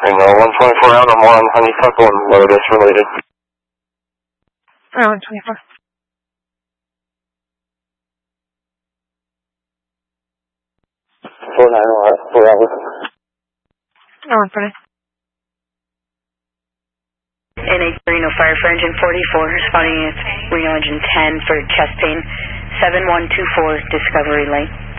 Reno 124 out, I'm on Honeysuckle and Lotus related. 124. 4 hours. 140. NH Reno Fire for engine 44, responding with Reno engine 10 for chest pain, 7124 Discovery Lane.